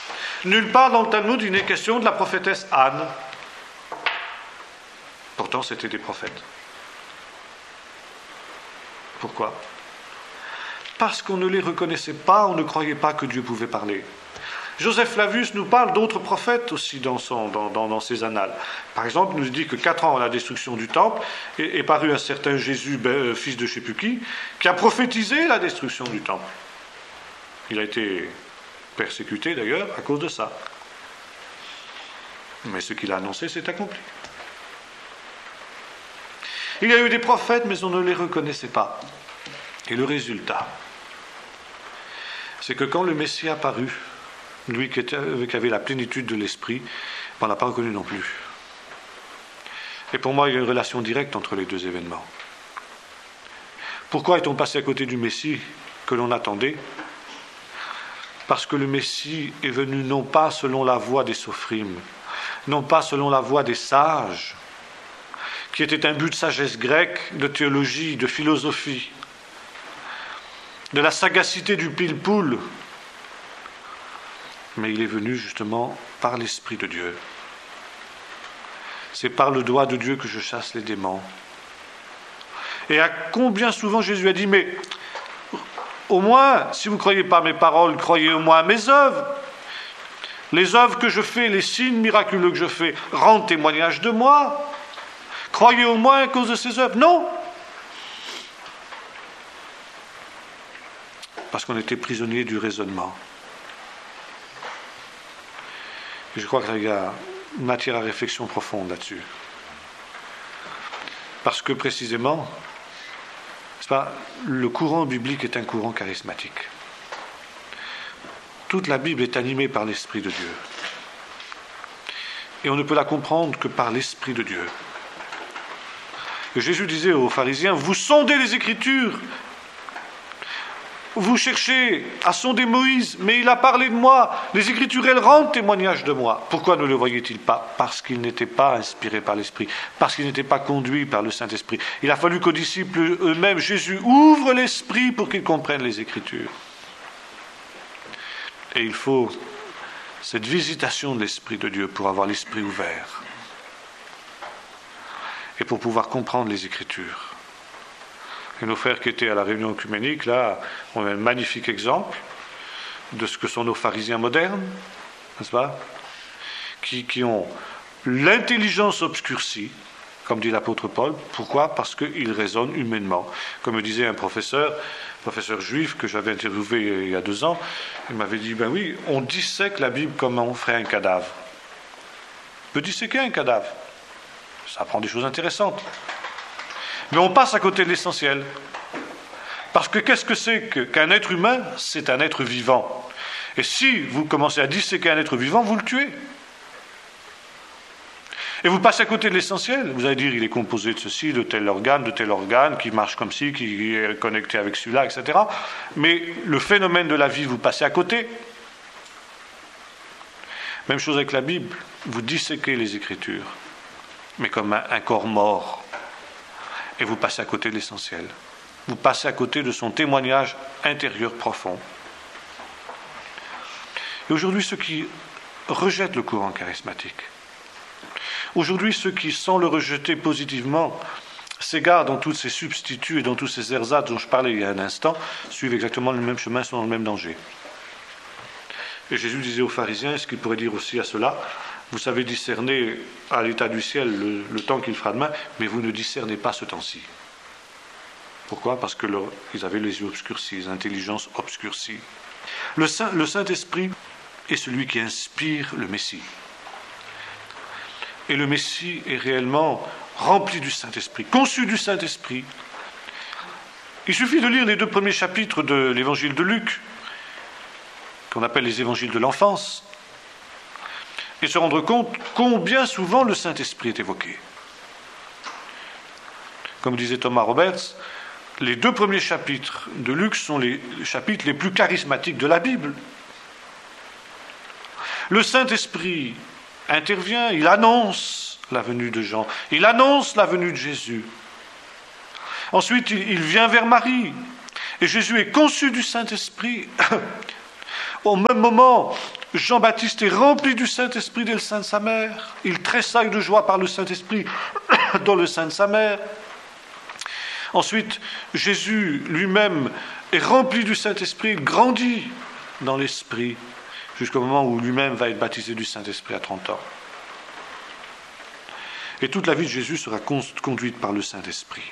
Nulle part dans le Talmud, il n'est question de la prophétesse Anne. Pourtant, c'était des prophètes. Pourquoi ? Parce qu'on ne les reconnaissait pas, on ne croyait pas que Dieu pouvait parler. Joseph Flavius nous parle d'autres prophètes aussi dans ses annales. Par exemple, il nous dit que 4 ans à la destruction du temple est paru un certain Jésus, fils de je ne sais plus qui a prophétisé la destruction du temple. Il a été persécuté d'ailleurs à cause de ça. Mais ce qu'il a annoncé s'est accompli. Il y a eu des prophètes, mais on ne les reconnaissait pas. Et le résultat, c'est que quand le Messie apparut, lui qui avait la plénitude de l'esprit, on ne l'a pas reconnu non plus. Et pour moi, il y a une relation directe entre les deux événements. Pourquoi est-on passé à côté du Messie que l'on attendait ? Parce que le Messie est venu non pas selon la voie des sophimes, non pas selon la voie des sages, qui était un but de sagesse grecque, de théologie, de philosophie, de la sagacité du pile-poule, mais il est venu justement par l'Esprit de Dieu. C'est par le doigt de Dieu que je chasse les démons. Et à combien souvent Jésus a dit, mais au moins, si vous ne croyez pas à mes paroles, croyez au moins à mes œuvres. Les œuvres que je fais, les signes miraculeux que je fais, rendent témoignage de moi. Croyez au moins à cause de ces œuvres. Non. Parce qu'on était prisonnier du raisonnement. Et je crois qu'il y a une matière à réflexion profonde là-dessus. Parce que précisément, le courant biblique est un courant charismatique. Toute la Bible est animée par l'Esprit de Dieu. Et on ne peut la comprendre que par l'Esprit de Dieu. Et Jésus disait aux pharisiens, vous sondez les Écritures, vous cherchez à sonder Moïse, mais il a parlé de moi. Les Écritures, elles rendent témoignage de moi. Pourquoi ne le voyait-il pas ? Parce qu'il n'était pas inspiré par l'Esprit, parce qu'il n'était pas conduit par le Saint-Esprit. Il a fallu qu'aux disciples eux-mêmes, Jésus ouvre l'Esprit pour qu'ils comprennent les Écritures. Et il faut cette visitation de l'Esprit de Dieu pour avoir l'Esprit ouvert et pour pouvoir comprendre les Écritures. Et nos frères qui étaient à la réunion œcuménique, là, ont un magnifique exemple de ce que sont nos pharisiens modernes, n'est-ce pas ? Qui ont l'intelligence obscurcie, comme dit l'apôtre Paul. Pourquoi ? Parce qu'ils raisonnent humainement. Comme me disait un professeur juif que j'avais interviewé il y a 2 ans, il m'avait dit, ben oui, on dissèque la Bible comme on ferait un cadavre. On peut disséquer un cadavre. Ça apprend des choses intéressantes. Mais on passe à côté de l'essentiel. Parce que qu'est-ce que c'est qu'un être humain ? C'est un être vivant. Et si vous commencez à disséquer un être vivant, vous le tuez. Et vous passez à côté de l'essentiel. Vous allez dire, il est composé de ceci, de tel organe, qui marche comme ci, qui est connecté avec celui-là, etc. Mais le phénomène de la vie, vous passez à côté. Même chose avec la Bible. Vous disséquez les Écritures, mais comme un corps mort. Et vous passez à côté de l'essentiel. Vous passez à côté de son témoignage intérieur profond. Et aujourd'hui, ceux qui rejettent le courant charismatique, aujourd'hui, ceux qui, sans le rejeter positivement, s'égarent dans tous ces substituts et dans tous ces ersatz dont je parlais il y a un instant, suivent exactement le même chemin, sont dans le même danger. Et Jésus disait aux pharisiens, ce qu'il pourrait dire aussi à ceux-là, vous savez discerner à l'état du ciel le temps qu'il fera demain, mais vous ne discernez pas ce temps-ci. Pourquoi ? Parce qu'ils avaient les yeux obscurcis, les intelligences obscurcies. Le Saint-Esprit est celui qui inspire le Messie. Et le Messie est réellement rempli du Saint-Esprit, conçu du Saint-Esprit. Il suffit de lire les 2 premiers chapitres de l'évangile de Luc, qu'on appelle les évangiles de l'enfance, et se rendre compte combien souvent le Saint-Esprit est évoqué. Comme disait Thomas Roberts, les 2 premiers chapitres de Luc sont les chapitres les plus charismatiques de la Bible. Le Saint-Esprit intervient, il annonce la venue de Jean, il annonce la venue de Jésus. Ensuite, il vient vers Marie, et Jésus est conçu du Saint-Esprit. Au même moment Jean-Baptiste est rempli du Saint-Esprit dès le sein de sa mère. Il tressaille de joie par le Saint-Esprit dans le sein de sa mère. Ensuite, Jésus lui-même est rempli du Saint-Esprit, il grandit dans l'Esprit, jusqu'au moment où lui-même va être baptisé du Saint-Esprit à 30 ans. Et toute la vie de Jésus sera conduite par le Saint-Esprit.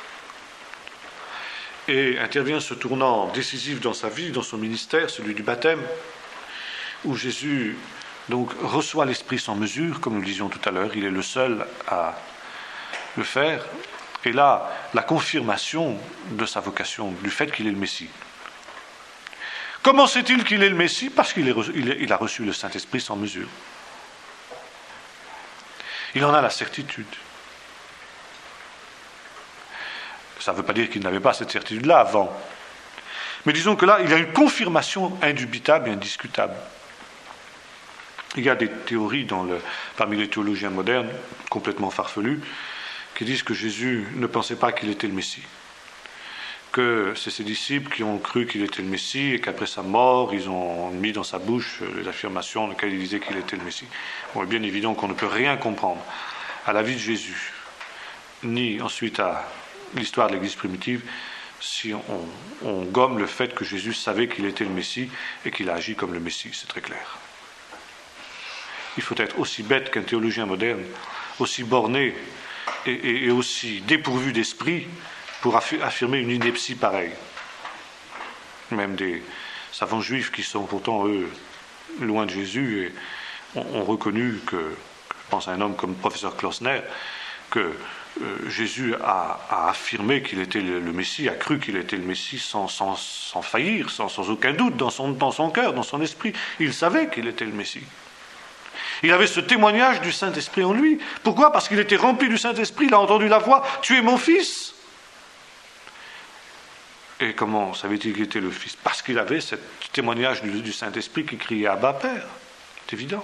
Et intervient ce tournant décisif dans sa vie, dans son ministère, celui du baptême, où Jésus donc reçoit l'Esprit sans mesure, comme nous le disions tout à l'heure, il est le seul à le faire. Et là, la confirmation de sa vocation, du fait qu'il est le Messie. Comment sait-il qu'il est le Messie? Parce qu'il a reçu le Saint-Esprit sans mesure. Il en a la certitude. Ça ne veut pas dire qu'il n'avait pas cette certitude-là avant. Mais disons que là, il y a une confirmation indubitable et indiscutable. Il y a des théories parmi les théologiens modernes, complètement farfelues, qui disent que Jésus ne pensait pas qu'il était le Messie. Que c'est ses disciples qui ont cru qu'il était le Messie et qu'après sa mort, ils ont mis dans sa bouche les affirmations dans lesquelles il disait qu'il était le Messie. Bon, il est bien évident qu'on ne peut rien comprendre à la vie de Jésus, ni ensuite à l'histoire de l'Église primitive, si on gomme le fait que Jésus savait qu'il était le Messie et qu'il a agi comme le Messie, c'est très clair. Il faut être aussi bête qu'un théologien moderne, aussi borné et aussi dépourvu d'esprit pour affirmer une ineptie pareille. Même des savants juifs qui sont pourtant, eux, loin de Jésus, et ont reconnu que, je pense à un homme comme le professeur Klausner, que Jésus a affirmé qu'il était le Messie, a cru qu'il était le Messie sans faillir, sans aucun doute, dans son cœur, dans son esprit. Il savait qu'il était le Messie. Il avait ce témoignage du Saint-Esprit en lui. Pourquoi? Parce qu'il était rempli du Saint-Esprit, il a entendu la voix « Tu es mon fils !» Et comment savait-il qu'il était le fils? Parce qu'il avait ce témoignage du Saint-Esprit qui criait « Abba, Père !» C'est évident.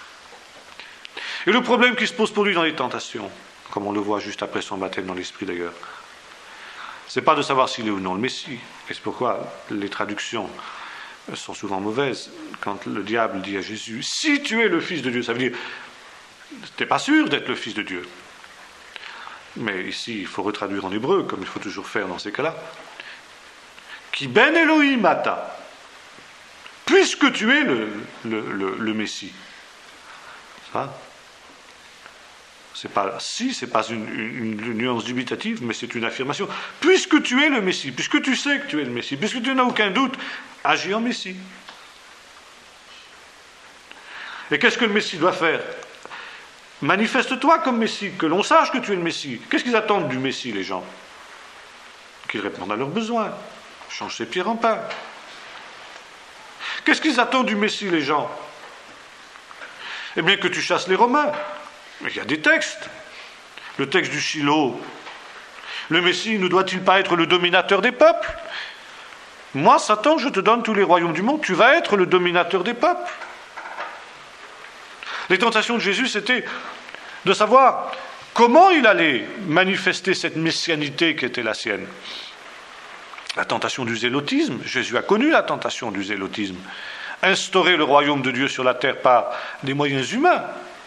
Et le problème qui se pose pour lui dans les tentations, comme on le voit juste après son baptême dans l'Esprit d'ailleurs, c'est pas de savoir s'il est ou non le Messie. Et c'est pourquoi les traductions sont souvent mauvaises. Quand le diable dit à Jésus « Si tu es le Fils de Dieu », ça veut dire « T'es pas sûr d'être le Fils de Dieu ». Mais ici, il faut retraduire en hébreu, comme il faut toujours faire dans ces cas-là. « Qui ben Elohim ata » puisque tu es le Messie. Ça c'est pas si, c'est pas une nuance dubitative, mais c'est une affirmation. Puisque tu es le Messie, puisque tu sais que tu es le Messie, puisque tu n'as aucun doute, agis en Messie. Et qu'est-ce que le Messie doit faire? Manifeste-toi comme Messie, que l'on sache que tu es le Messie. Qu'est-ce qu'ils attendent du Messie, les gens? Qu'il réponde à leurs besoins, change ses pierres en pain. Qu'est-ce qu'ils attendent du Messie, les gens? Eh bien, que tu chasses les Romains. Mais il y a des textes. Le texte du Shiloh. Le Messie ne doit-il pas être le dominateur des peuples? Moi, Satan, je te donne tous les royaumes du monde, tu vas être le dominateur des peuples. Les tentations de Jésus, c'était de savoir comment il allait manifester cette messianité qui était la sienne. La tentation du zélotisme, Jésus a connu la tentation du zélotisme. Instaurer le royaume de Dieu sur la terre par des moyens humains.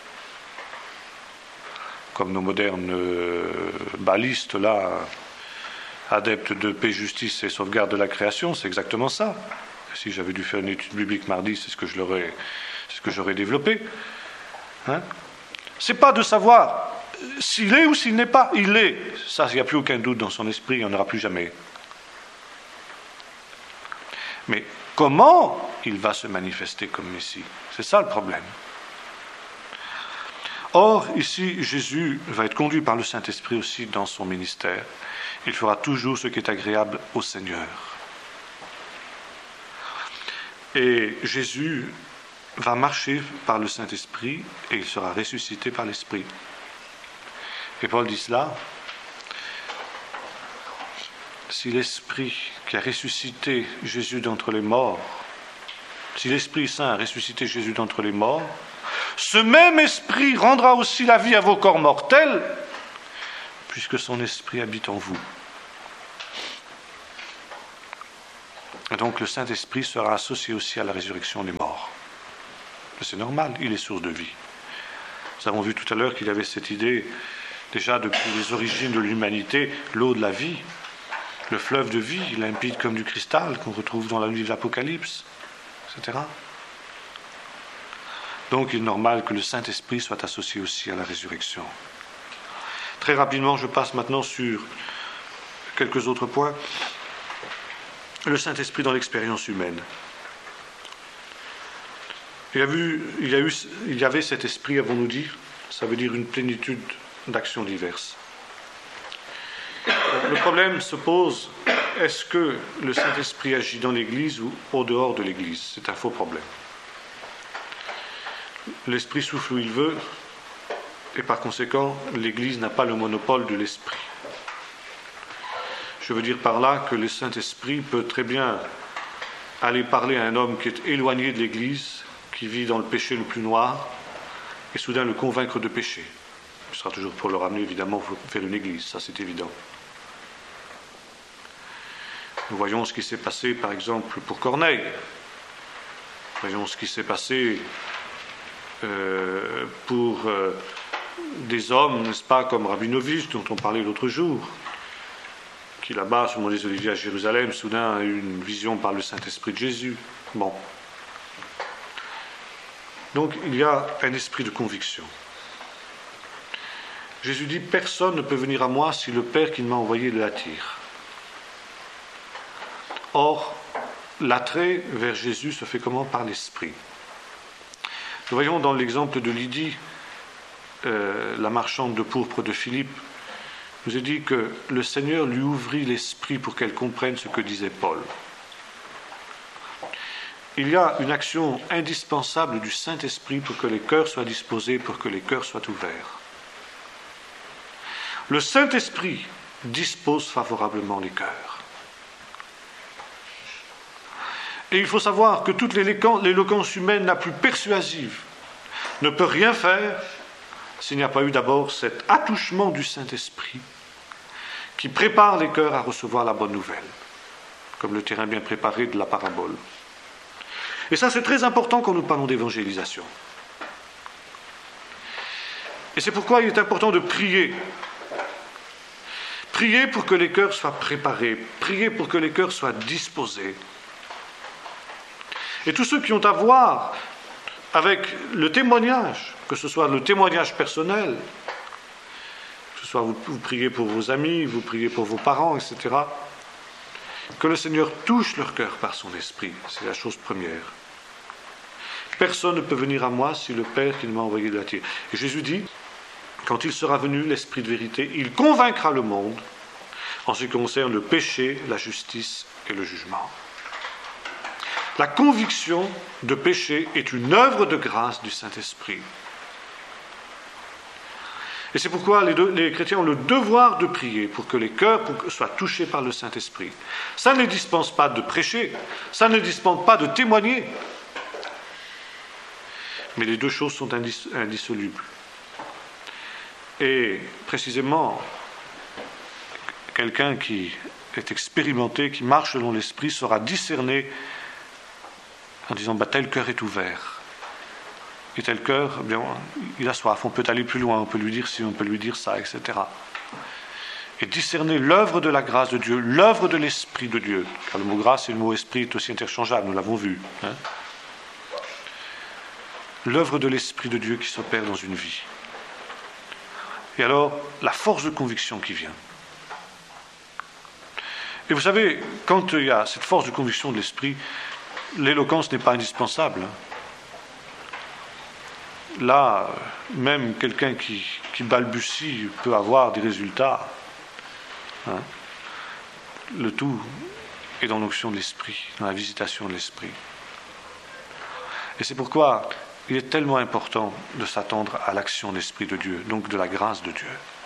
Comme nos modernes balistes, là, adeptes de paix, justice et sauvegarde de la création, c'est exactement ça. Si j'avais dû faire une étude biblique mardi, c'est ce que j'aurais développé. Hein? C'est pas de savoir s'il est ou s'il n'est pas. Il est. Ça, il n'y a plus aucun doute dans son esprit, il n'y en aura plus jamais. Mais comment il va se manifester comme Messie? C'est ça le problème. Or, ici, Jésus va être conduit par le Saint-Esprit aussi dans son ministère. Il fera toujours ce qui est agréable au Seigneur. Et Jésus va marcher par le Saint-Esprit et il sera ressuscité par l'Esprit. Et Paul dit cela: si l'Esprit qui a ressuscité Jésus d'entre les morts, si l'Esprit Saint a ressuscité Jésus d'entre les morts, ce même Esprit rendra aussi la vie à vos corps mortels, puisque son Esprit habite en vous. Et donc le Saint-Esprit sera associé aussi à la résurrection des morts. C'est normal, il est source de vie. Nous avons vu tout à l'heure qu'il y avait cette idée, déjà depuis les origines de l'humanité, l'eau de la vie, le fleuve de vie, limpide comme du cristal, qu'on retrouve dans la livre de l'Apocalypse, etc. Donc il est normal que le Saint-Esprit soit associé aussi à la résurrection. Très rapidement, je passe maintenant sur quelques autres points. Le Saint-Esprit dans l'expérience humaine. Il y avait cet esprit, avons-nous dit, ça veut dire une plénitude d'actions diverses. Le problème se pose, est-ce que le Saint-Esprit agit dans l'Église ou au dehors de l'Église? C'est un faux problème. L'Esprit souffle où il veut, et par conséquent, l'Église n'a pas le monopole de l'Esprit. Je veux dire par là que le Saint-Esprit peut très bien aller parler à un homme qui est éloigné de l'Église, qui vit dans le péché le plus noir, et soudain le convaincre de péché. Ce sera toujours pour le ramener évidemment vers une Église, ça c'est évident. Nous voyons ce qui s'est passé par exemple pour Corneille. Voyons ce qui s'est passé pour des hommes, n'est-ce pas, comme Rabinovitch, dont on parlait l'autre jour, qui là-bas, sur le mont des Oliviers à Jérusalem, soudain a eu une vision par le Saint-Esprit de Jésus. Bon. Donc il y a un esprit de conviction. Jésus dit, personne ne peut venir à moi si le Père qui m'a envoyé l'attire. Or, l'attrait vers Jésus se fait comment? Par l'esprit. Nous voyons dans l'exemple de Lydie, la marchande de pourpre de Philippe, nous a dit que le Seigneur lui ouvrit l'esprit pour qu'elle comprenne ce que disait Paul. Il y a une action indispensable du Saint-Esprit pour que les cœurs soient disposés, pour que les cœurs soient ouverts. Le Saint-Esprit dispose favorablement les cœurs. Et il faut savoir que toute l'éloquence humaine la plus persuasive ne peut rien faire s'il n'y a pas eu d'abord cet attouchement du Saint-Esprit qui prépare les cœurs à recevoir la bonne nouvelle, comme le terrain bien préparé de la parabole. Et ça, c'est très important quand nous parlons d'évangélisation. Et c'est pourquoi il est important de prier. Prier pour que les cœurs soient préparés, prier pour que les cœurs soient disposés. Et tous ceux qui ont à voir avec le témoignage, que ce soit le témoignage personnel, que ce soit vous priez pour vos amis, vous priez pour vos parents, etc., que le Seigneur touche leur cœur par son esprit, c'est la chose première. Personne ne peut venir à moi si le Père qui m'a envoyé l'attire. Et Jésus dit, quand il sera venu, l'Esprit de vérité, il convaincra le monde en ce qui concerne le péché, la justice et le jugement. La conviction de péché est une œuvre de grâce du Saint-Esprit. Et c'est pourquoi les chrétiens ont le devoir de prier pour que les cœurs soient touchés par le Saint-Esprit. Ça ne les dispense pas de prêcher, ça ne les dispense pas de témoigner. Mais les deux choses sont indissolubles. Et précisément, quelqu'un qui est expérimenté, qui marche selon l'Esprit, saura discerner en disant tel cœur est ouvert. Et tel cœur, eh bien, il a soif, on peut aller plus loin, on peut lui dire ci, on peut lui dire ça, etc. Et discerner l'œuvre de la grâce de Dieu, l'œuvre de l'Esprit de Dieu. Car le mot grâce et le mot esprit est aussi interchangeable, nous l'avons vu. L'œuvre de l'Esprit de Dieu qui s'opère dans une vie. Et alors, la force de conviction qui vient. Et vous savez, quand il y a cette force de conviction de l'Esprit, l'éloquence n'est pas indispensable. Là, même quelqu'un qui balbutie peut avoir des résultats. Le tout est dans l'onction de l'Esprit, dans la visitation de l'Esprit. Et c'est pourquoi il est tellement important de s'attendre à l'action de l'Esprit de Dieu, donc de la grâce de Dieu.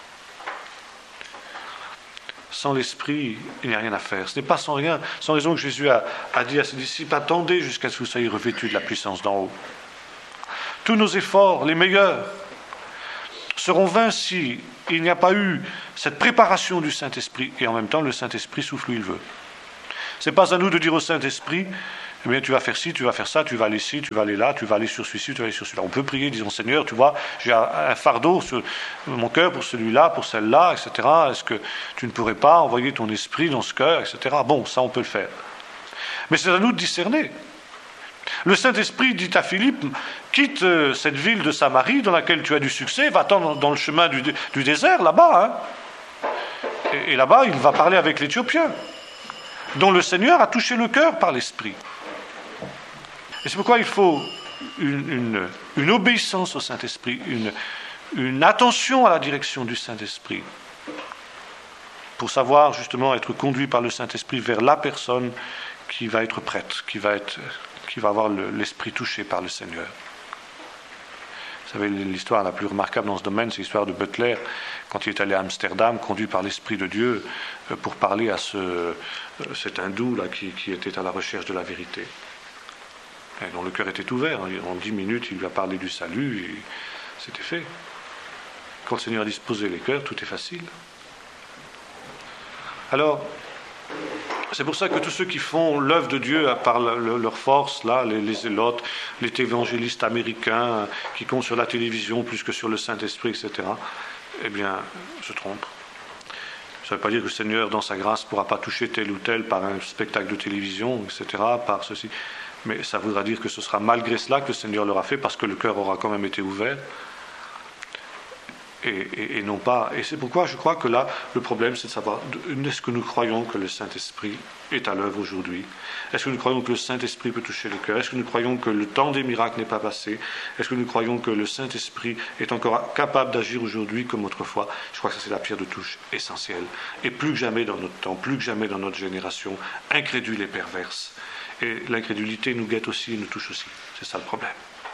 Sans l'Esprit, il n'y a rien à faire. Ce n'est pas sans raison que Jésus a dit à ses disciples, attendez jusqu'à ce que vous soyez revêtus de la puissance d'en haut. Tous nos efforts, les meilleurs, seront vains si il n'y a pas eu cette préparation du Saint-Esprit. Et en même temps, le Saint-Esprit souffle où il veut. Ce n'est pas à nous de dire au Saint-Esprit, eh bien tu vas faire ci, tu vas faire ça, tu vas aller ici, tu vas aller là, tu vas aller sur celui-ci, tu vas aller sur celui-là. On peut prier, disons, Seigneur, tu vois, j'ai un fardeau sur mon cœur pour celui-là, pour celle-là, etc. Est-ce que tu ne pourrais pas envoyer ton esprit dans ce cœur, etc. Bon, ça on peut le faire. Mais c'est à nous de discerner. Le Saint-Esprit dit à Philippe, quitte cette ville de Samarie dans laquelle tu as du succès, va-t'en dans le chemin du désert, là-bas. Et là-bas, il va parler avec l'Éthiopien, dont le Seigneur a touché le cœur par l'Esprit. Et c'est pourquoi il faut une obéissance au Saint-Esprit, une attention à la direction du Saint-Esprit, pour savoir justement être conduit par le Saint-Esprit vers la personne qui va être prête, qui va avoir l'esprit touché par le Seigneur. Vous savez, l'histoire la plus remarquable dans ce domaine, c'est l'histoire de Butler, quand il est allé à Amsterdam, conduit par l'Esprit de Dieu, pour parler à cet hindou là, qui était à la recherche de la vérité. Et dont le cœur était ouvert. En 10 minutes, il lui a parlé du salut, et c'était fait. Quand le Seigneur a disposé les cœurs, tout est facile. Alors, c'est pour ça que tous ceux qui font l'œuvre de Dieu par leur force, là, les zélotes, les évangélistes américains qui comptent sur la télévision plus que sur le Saint-Esprit, etc., eh bien, se trompent. Ça ne veut pas dire que le Seigneur, dans sa grâce, ne pourra pas toucher tel ou tel par un spectacle de télévision, etc., par ceci. Mais ça voudra dire que ce sera malgré cela que le Seigneur l'aura fait, parce que le cœur aura quand même été ouvert. Et non pas. Et c'est pourquoi je crois que là, le problème, c'est de savoir, est-ce que nous croyons que le Saint-Esprit est à l'œuvre aujourd'hui? Est-ce que nous croyons que le Saint-Esprit peut toucher le cœur? Est-ce que nous croyons que le temps des miracles n'est pas passé? Est-ce que nous croyons que le Saint-Esprit est encore capable d'agir aujourd'hui comme autrefois? Je crois que ça, c'est la pierre de touche essentielle. Et plus que jamais dans notre temps, plus que jamais dans notre génération, incrédule et perverse. Et l'incrédulité nous guette aussi et nous touche aussi. C'est ça le problème.